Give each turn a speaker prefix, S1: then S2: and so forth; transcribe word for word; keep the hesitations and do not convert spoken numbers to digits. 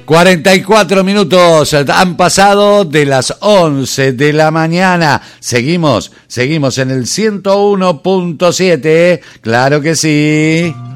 S1: cuarenta y cuatro minutos han pasado de las once de la mañana. Seguimos, seguimos en el ciento uno punto siete. Claro que sí.